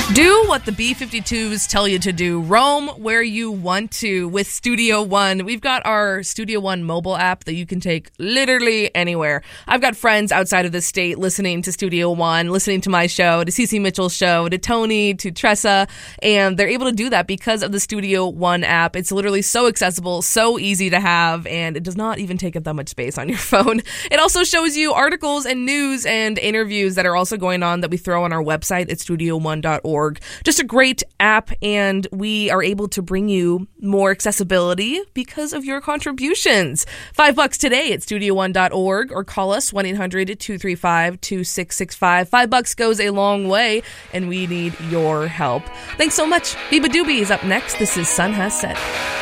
Do what the B-52s tell you to do. Roam where you want to with Studio One. We've got our Studio One mobile app that you can take literally anywhere. I've got friends outside of the state listening to Studio One, listening to my show, to CeCe Mitchell's show, to Tony, to Tressa, and they're able to do that because of the Studio One app. It's literally so accessible, so easy to have, and it does not even take up that much space on your phone. It also shows you articles and news and interviews that are also going on that we throw on our website at studio1.org. Just a great app, and we are able to bring you more accessibility because of your contributions. $5 today at studio1.org, or call us 1-800-235-2665. $5 goes a long way, and we need your help. Thanks so much. Biba Doobie is up next. This is Sun Has Set.